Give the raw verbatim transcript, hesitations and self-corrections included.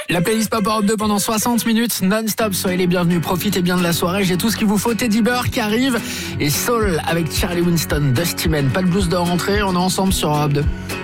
La playlist Pop Europe deux pendant soixante minutes non-stop. Soyez les bienvenus, profitez bien de la soirée. J'ai tout ce qu'il vous faut. Teddy Bear qui arrive et Soul avec Charlie Winston, Dusty Man. Pas le blues de rentrée, on est ensemble sur Europe deux.